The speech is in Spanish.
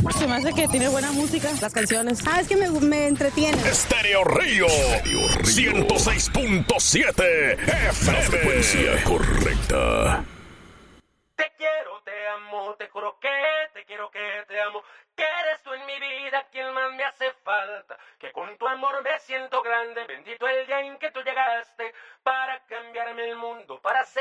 Se me hace que tiene buena música, las canciones. Ah, es que me entretiene. Estéreo Río 106.7 FM. La frecuencia correcta. Te quiero, te amo, te juro que te quiero, que te amo. Que eres tú en mi vida quien más me hace falta. Que con tu amor me siento grande. Bendito el día en que tú llegaste para cambiarme el mundo, para ser